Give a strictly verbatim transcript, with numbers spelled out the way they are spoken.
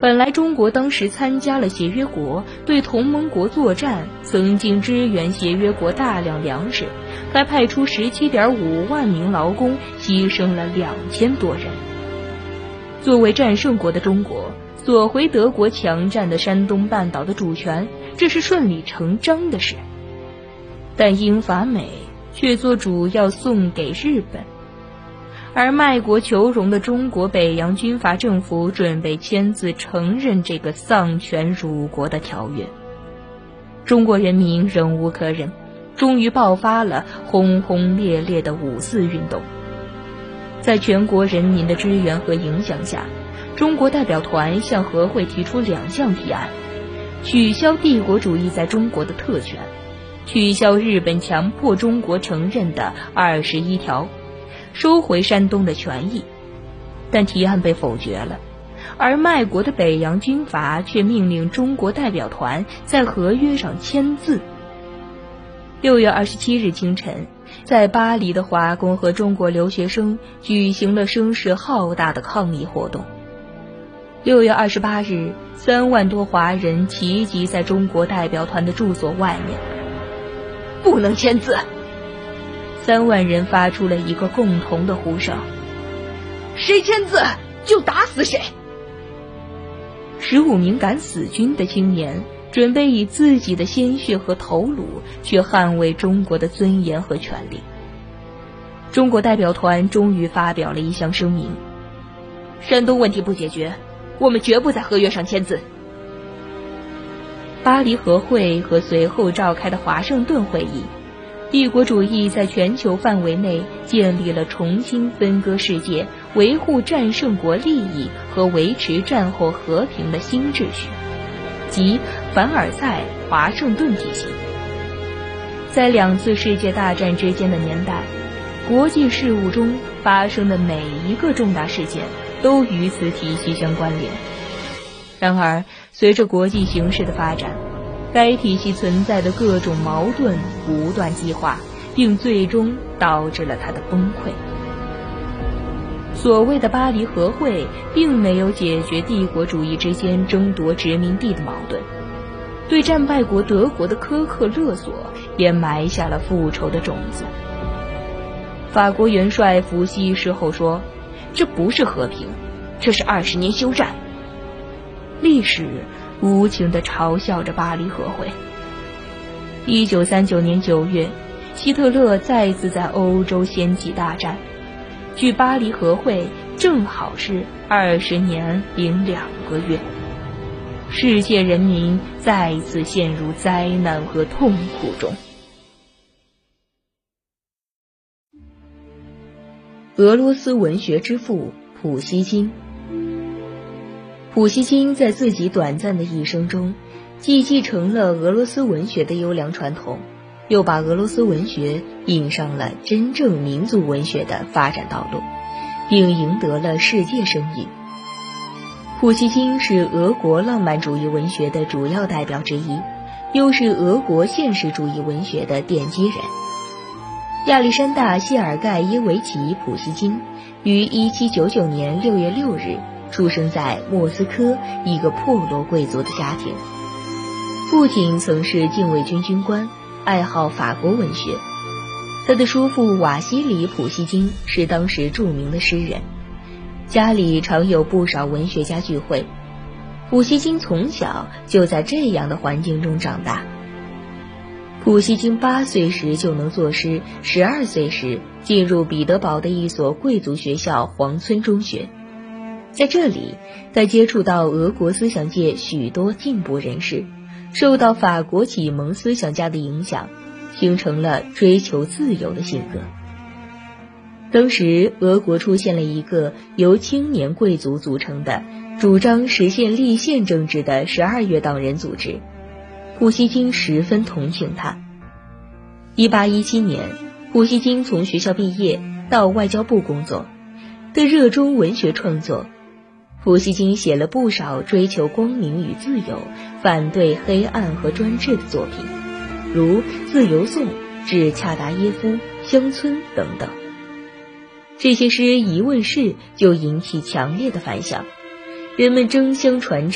本来中国当时参加了协约国，对同盟国作战，曾经支援协约国大量粮食，还派出 十七点五万名劳工，牺牲了两千多人。作为战胜国的中国，索回德国强占的山东半岛的主权，这是顺理成章的事。但英法美却做主要送给日本，而卖国求荣的中国北洋军阀政府准备签字承认这个丧权辱国的条约。中国人民忍无可忍，终于爆发了轰轰烈烈的五四运动。在全国人民的支援和影响下，中国代表团向和会提出两项提案：取消帝国主义在中国的特权，取消日本强迫中国承认的二十一条，收回山东的权益。但提案被否决了，而卖国的北洋军阀却命令中国代表团在合约上签字。六月二十七日清晨，在巴黎的华工和中国留学生举行了声势浩大的抗议活动。六月二十八日，三万多华人齐集在中国代表团的住所外面。不能签字！三万人发出了一个共同的呼声：谁签字就打死谁！十五名敢死军的青年准备以自己的鲜血和头颅去捍卫中国的尊严和权利。中国代表团终于发表了一项声明：山东问题不解决，我们绝不在合约上签字。巴黎和会和随后召开的华盛顿会议，帝国主义在全球范围内建立了重新分割世界、维护战胜国利益和维持战后和平的新秩序，即凡尔赛华盛顿体系。在两次世界大战之间的年代，国际事务中发生的每一个重大事件都与此体系相关联。然而，随着国际形势的发展，该体系存在的各种矛盾不断激化，并最终导致了它的崩溃。所谓的巴黎和会并没有解决帝国主义之间争夺殖民地的矛盾，对战败国德国的苛刻勒索也埋下了复仇的种子。法国元帅伏羲事后说，这不是和平，这是二十年休战。历史无情地嘲笑着巴黎和会。一九三九年九月，希特勒再次在欧洲掀起大战，距巴黎和会正好是二十年零两个月。世界人民再次陷入灾难和痛苦中。俄罗斯文学之父普希金。普希金在自己短暂的一生中，既继承了俄罗斯文学的优良传统，又把俄罗斯文学引上了真正民族文学的发展道路，并赢得了世界声誉。普希金是俄国浪漫主义文学的主要代表之一，又是俄国现实主义文学的奠基人。亚历山大·谢尔盖耶维奇·普希金于一七九九年六月六日出生在莫斯科一个破落贵族的家庭，父亲曾是禁卫军军官，爱好法国文学。他的叔父瓦西里·普希金是当时著名的诗人，家里常有不少文学家聚会。普希金从小就在这样的环境中长大。普希金八岁时就能作诗，十二岁时进入彼得堡的一所贵族学校皇村中学。在这里，他接触到俄国思想界许多进步人士，受到法国启蒙思想家的影响，形成了追求自由的性格。当时，俄国出现了一个由青年贵族组成的、主张实现立宪政治的十二月党人组织。普希金十分同情他。一八一七年，普希金从学校毕业，到外交部工作。他热衷文学创作，普希金写了不少追求光明与自由、反对黑暗和专制的作品，如《自由颂》、《致恰达耶夫》、《乡村》等等。这些诗一问世就引起强烈的反响，人们争相传唱。